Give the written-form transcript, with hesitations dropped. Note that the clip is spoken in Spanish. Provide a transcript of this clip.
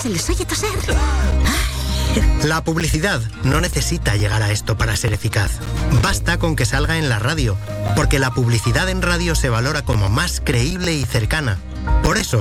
Se les oye toser. La publicidad no necesita llegar a esto para ser eficaz. Basta con que salga en la radio, porque la publicidad en radio se valora como más creíble y cercana. Por eso